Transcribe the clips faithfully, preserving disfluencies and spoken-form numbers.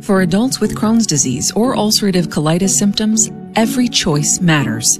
For adults with Crohn's disease or ulcerative colitis symptoms, every choice matters.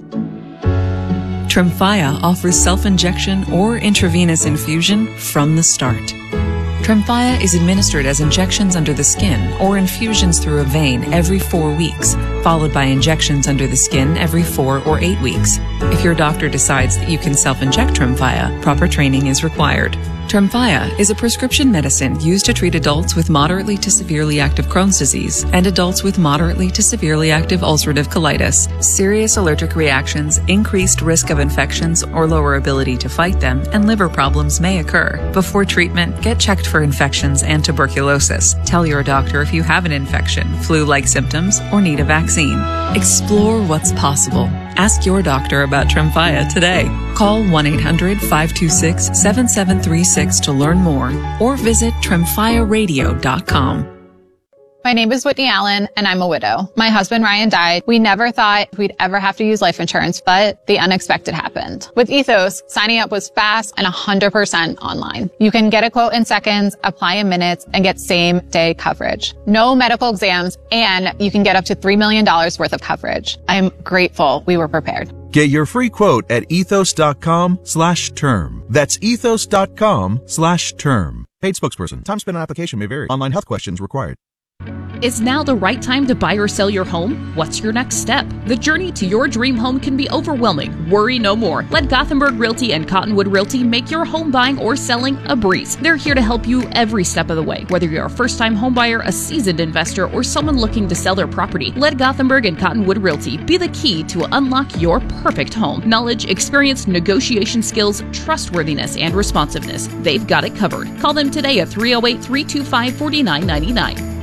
Tremfya offers self-injection or intravenous infusion from the start. Tremfya is administered as injections under the skin or infusions through a vein every four weeks, followed by injections under the skin every four or eight weeks. If your doctor decides that you can self-inject Tremfya, proper training is required. Tremfya is a prescription medicine used to treat adults with moderately to severely active Crohn's disease and adults with moderately to severely active ulcerative colitis. Serious allergic reactions, increased risk of infections or lower ability to fight them, and liver problems may occur. Before treatment, get checked for infections and tuberculosis. Tell your doctor if you have an infection, flu-like symptoms, or need a vaccine. Explore what's possible. Ask your doctor about Tremfya today. Call one eight hundred, five two six, seven seven three six to learn more or visit tremfya radio dot com. My name is Whitney Allen, and I'm a widow. My husband, Ryan, died. We never thought we'd ever have to use life insurance, but the unexpected happened. With Ethos, signing up was fast and one hundred percent online. You can get a quote in seconds, apply in minutes, and get same-day coverage. No medical exams, and you can get up to three million dollars worth of coverage. I'm grateful we were prepared. Get your free quote at ethos.com slash term. That's ethos.com slash term. Paid spokesperson. Time spent on application may vary. Online health questions required. Is now the right time to buy or sell your home? What's your next step? The journey to your dream home can be overwhelming. Worry no more. Let Gothenburg Realty and Cottonwood Realty make your home buying or selling a breeze. They're here to help you every step of the way. Whether you're a first-time home buyer, a seasoned investor, or someone looking to sell their property, let Gothenburg and Cottonwood Realty be the key to unlock your perfect home. Knowledge, experience, negotiation skills, trustworthiness, and responsiveness. They've got it covered. Call them today at three oh eight, three two five, four nine nine nine.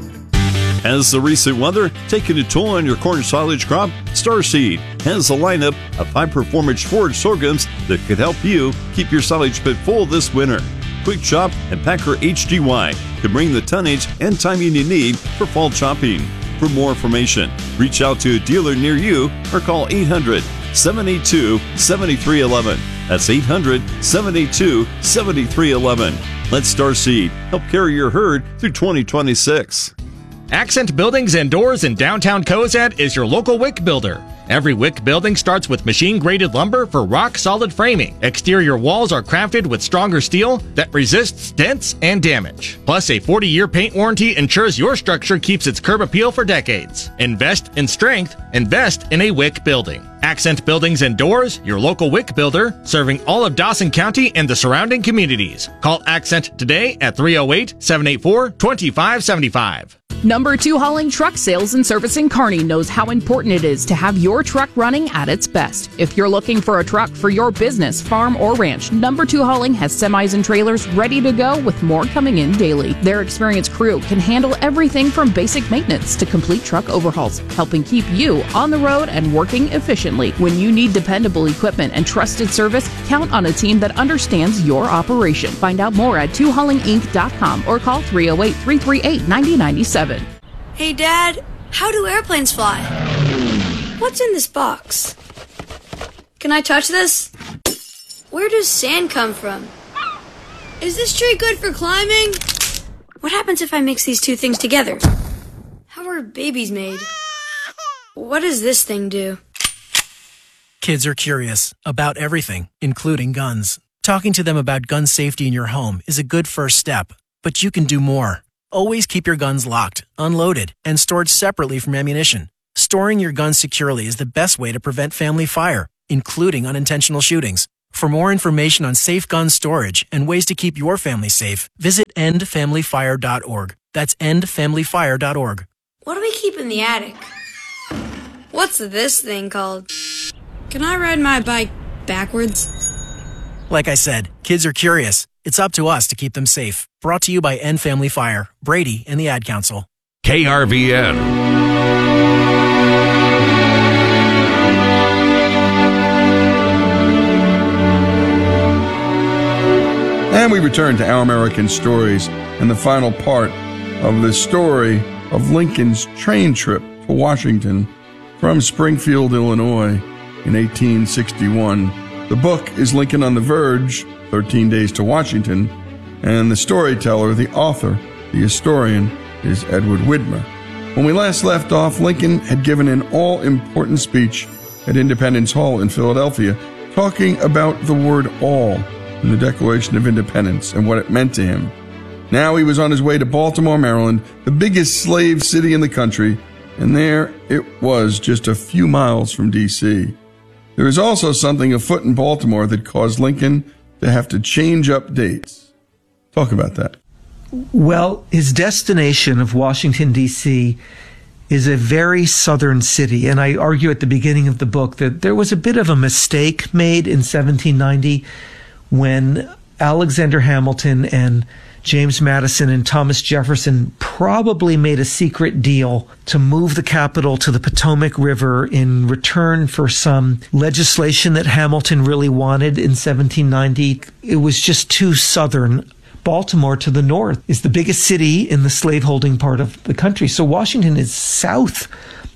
Has the recent weather taken a toll on your corn silage crop? Starseed has a lineup of high-performance forage sorghums that could help you keep your silage pit full this winter. Quick Chop and Packer H D Y can bring the tonnage and timing you need for fall chopping. For more information, reach out to a dealer near you or call eight hundred, seven eight two, seven three one one. That's eight hundred, seven eight two, seven three one one. Let Starseed help carry your herd through twenty twenty-six. Accent Buildings and Doors in downtown Cozad is your local wick builder. Every wick building starts with machine-graded lumber for rock-solid framing. Exterior walls are crafted with stronger steel that resists dents and damage. Plus, a forty-year paint warranty ensures your structure keeps its curb appeal for decades. Invest in strength. Invest in a wick building. Accent Buildings and Doors, your local wick builder, serving all of Dawson County and the surrounding communities. Call Accent today at three oh eight, seven eight four, two five seven five. Number two Hauling Truck Sales and Service in Kearney knows how important it is to have your truck running at its best. If you're looking for a truck for your business, farm, or ranch, Number two Hauling has semis and trailers ready to go with more coming in daily. Their experienced crew can handle everything from basic maintenance to complete truck overhauls, helping keep you on the road and working efficiently. When you need dependable equipment and trusted service, count on a team that understands your operation. Find out more at two hauling inc dot com or call three oh eight, three three eight, nine oh nine seven. Hey, Dad, how do airplanes fly? What's in this box? Can I touch this? Where does sand come from? Is this tree good for climbing? What happens if I mix these two things together? How are babies made? What does this thing do? Kids are curious about everything, including guns. Talking to them about gun safety in your home is a good first step, but you can do more. Always keep your guns locked, unloaded, and stored separately from ammunition. Storing your guns securely is the best way to prevent family fire, including unintentional shootings. For more information on safe gun storage and ways to keep your family safe, visit end family fire dot org. That's end family fire dot org. What do we keep in the attic? What's this thing called? Can I ride my bike backwards? Like I said, kids are curious. It's up to us to keep them safe. Brought to you by End Family Fire, Brady, and the Ad Council. K R V N. And we return to Our American Stories and the final part of the story of Lincoln's train trip to Washington from Springfield, Illinois in eighteen sixty-one. The book is Lincoln on the Verge, thirteen Days to Washington, and the storyteller, the author, the historian, is Edward Widmer. When we last left off, Lincoln had given an all-important speech at Independence Hall in Philadelphia, talking about the word all in the Declaration of Independence and what it meant to him. Now he was on his way to Baltimore, Maryland, the biggest slave city in the country, and there it was just a few miles from D C There was also something afoot in Baltimore that caused Lincoln to have to change up dates. Talk about that. Well, his destination of Washington, D C is a very southern city, and I argue at the beginning of the book that there was a bit of a mistake made in seventeen ninety when Alexander Hamilton and James Madison and Thomas Jefferson probably made a secret deal to move the capital to the Potomac River in return for some legislation that Hamilton really wanted in seventeen ninety. It was just too southern. Baltimore to the north is the biggest city in the slaveholding part of the country. So Washington is south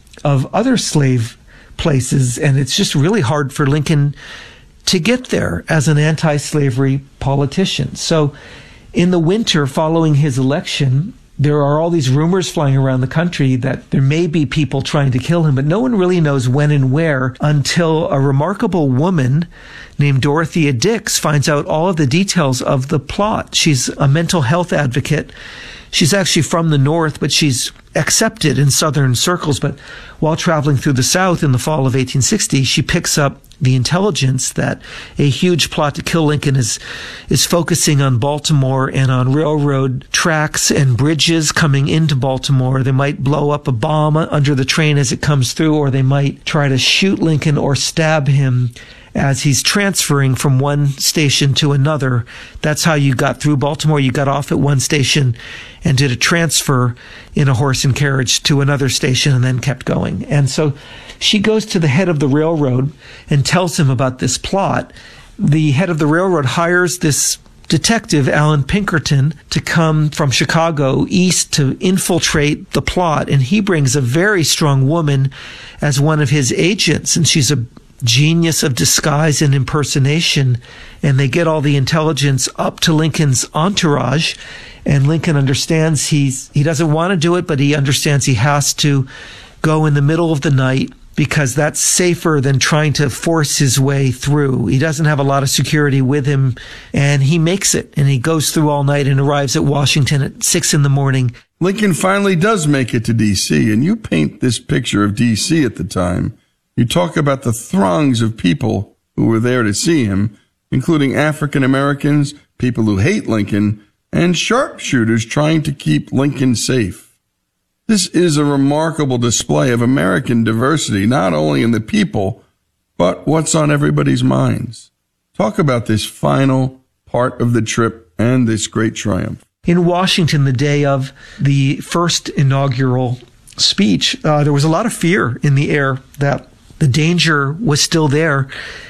of other slave places, and it's just really hard for Lincoln to get there as an anti-slavery politician. So in the winter following his election, there are all these rumors flying around the country that there may be people trying to kill him, but no one really knows when and where until a remarkable woman named Dorothea Dix finds out all of the details of the plot. She's a mental health advocate. She's actually from the North, but she's accepted in Southern circles. But while traveling through the South in the fall of eighteen sixty, she picks up the intelligence that a huge plot to kill Lincoln is is focusing on Baltimore and on railroad tracks and bridges coming into Baltimore. They might blow up a bomb under the train as it comes through, or they might try to shoot Lincoln or stab him as he's transferring from one station to another. That's how you got through Baltimore. You got off at one station and did a transfer in a horse and carriage to another station and then kept going. And so she goes to the head of the railroad and tells him about this plot. The head of the railroad hires this detective, Alan Pinkerton, to come from Chicago east to infiltrate the plot. And he brings a very strong woman as one of his agents, and she's a genius of disguise and impersonation, and they get all the intelligence up to Lincoln's entourage, and Lincoln understands he's he doesn't want to do it, but he understands he has to go in the middle of the night because that's safer than trying to force his way through. He doesn't have a lot of security with him, and he makes it, and he goes through all night and arrives at Washington at six in the morning. Lincoln finally does make it to D C, and you paint this picture of D C at the time. You talk about the throngs of people who were there to see him, including African Americans, people who hate Lincoln, and sharpshooters trying to keep Lincoln safe. This is a remarkable display of American diversity, not only in the people, but what's on everybody's minds. Talk about this final part of the trip and this great triumph. In Washington, the day of the first inaugural speech, uh, there was a lot of fear in the air that the danger was still there.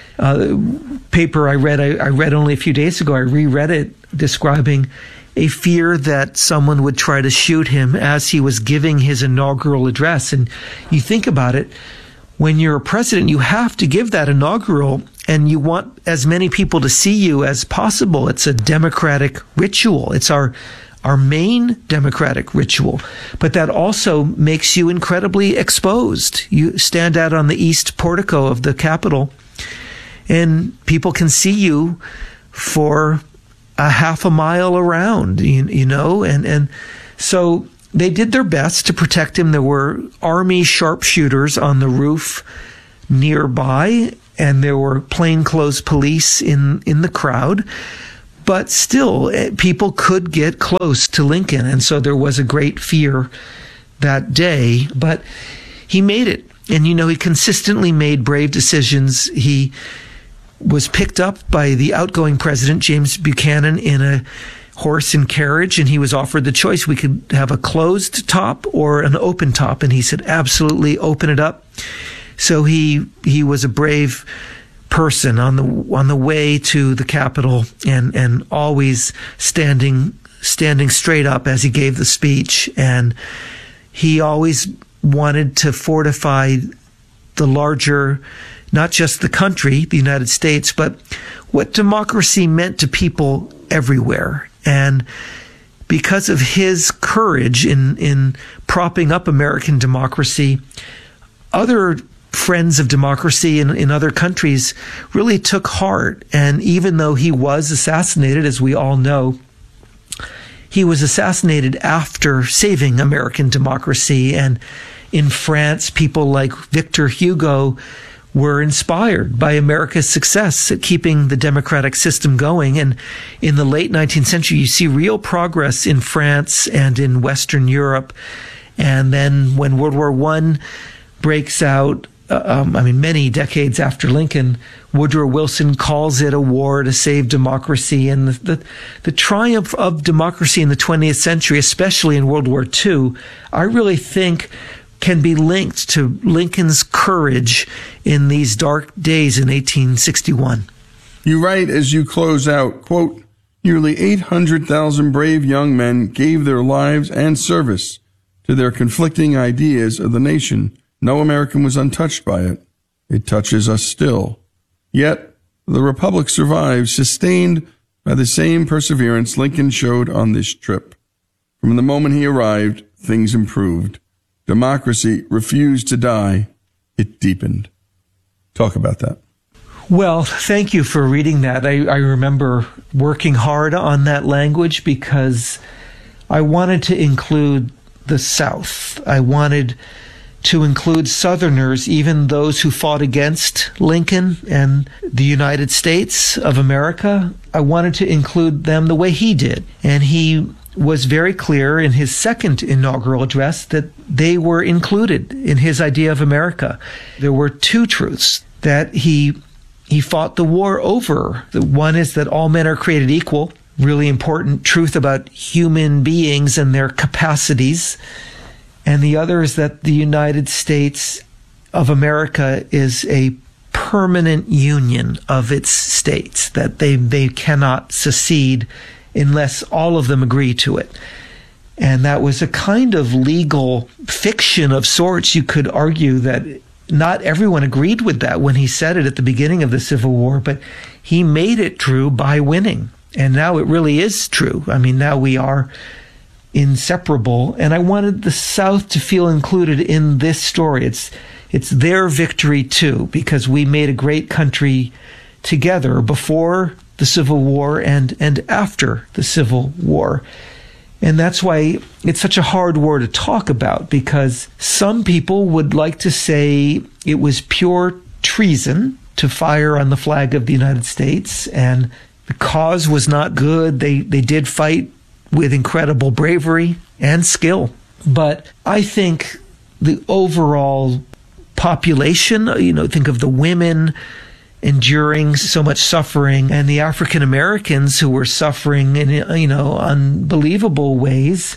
Uh, paper I read, I, I read only a few days ago, I reread it, describing a fear that someone would try to shoot him as he was giving his inaugural address. And you think about it, when you're a president, you have to give that inaugural, and you want as many people to see you as possible. It's a democratic ritual. It's our our main democratic ritual, but that also makes you incredibly exposed. You stand out on the east portico of the Capitol, and people can see you for a half a mile around, you, you know, and, and so they did their best to protect him. There were Army sharpshooters on the roof nearby, and there were plainclothes police in, in the crowd. But still, people could get close to Lincoln, and so there was a great fear that day. But he made it, and you know, he consistently made brave decisions. He was picked up by the outgoing president, James Buchanan, in a horse and carriage, and he was offered the choice. We could have a closed top or an open top, and he said, absolutely, open it up. So he he was a brave person on the on the way to the Capitol, and and always standing standing straight up as he gave the speech. And he always wanted to fortify the larger, not just the country, the United States, but what democracy meant to people everywhere. And because of his courage in, in propping up American democracy, other friends of democracy in, in other countries really took heart. And even though he was assassinated, as we all know, he was assassinated after saving American democracy. And in France, people like Victor Hugo were inspired by America's success at keeping the democratic system going. And in the late nineteenth century, you see real progress in France and in Western Europe. And then when World War One breaks out, uh, um, I mean, many decades after Lincoln, Woodrow Wilson calls it a war to save democracy. And the, the, the triumph of democracy in the twentieth century, especially in World War Two, I really think can be linked to Lincoln's courage in these dark days in eighteen sixty-one. You write as you close out, quote, nearly eight hundred thousand brave young men gave their lives and service to their conflicting ideas of the nation. No American was untouched by it. It touches us still. Yet, the Republic survives, sustained by the same perseverance Lincoln showed on this trip. From the moment he arrived, things improved. Democracy refused to die. It deepened. Talk about that. Well, thank you for reading that. I, I remember working hard on that language because I wanted to include the South. I wanted to include Southerners, even those who fought against Lincoln and the United States of America. I wanted to include them the way he did. And he was very clear in his second inaugural address that they were included in his idea of America. There were two truths that he he fought the war over. The one is that all men are created equal, really important truth about human beings and their capacities. And the other is that the United States of America is a permanent union of its states, that they, they cannot secede unless all of them agree to it. And that was a kind of legal fiction of sorts. You could argue that not everyone agreed with that when he said it at the beginning of the Civil War, but he made it true by winning. And now it really is true. I mean, now we are inseparable. And I wanted the South to feel included in this story. It's, it's their victory too, because we made a great country together before the Civil War and, and after the Civil War. And that's why it's such a hard war to talk about, because some people would like to say it was pure treason to fire on the flag of the United States, and the cause was not good. They, they did fight with incredible bravery and skill. But I think the overall population, you know, think of the women enduring so much suffering, and the African Americans who were suffering in, you know, unbelievable ways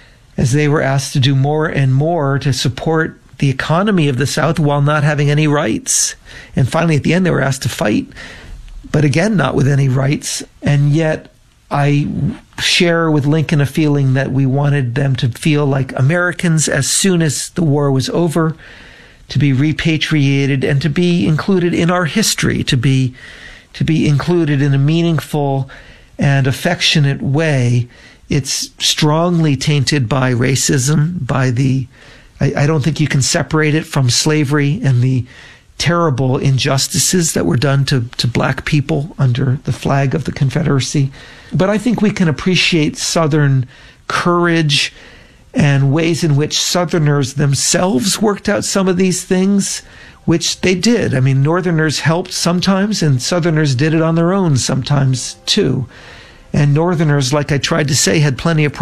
as they were asked to do more and more to support the economy of the South while not having any rights. And finally, at the end, they were asked to fight, but again, not with any rights. And yet, I share with Lincoln a feeling that we wanted them to feel like Americans as soon as the war was over, to be repatriated and to be included in our history, to be to be included in a meaningful and affectionate way. It's strongly tainted by racism, by the, I, I don't think you can separate it from slavery and the terrible injustices that were done to, to black people under the flag of the Confederacy. But I think we can appreciate Southern courage and ways in which Southerners themselves worked out some of these things, which they did. I mean, Northerners helped sometimes, and Southerners did it on their own sometimes too. And Northerners, like I tried to say, had plenty of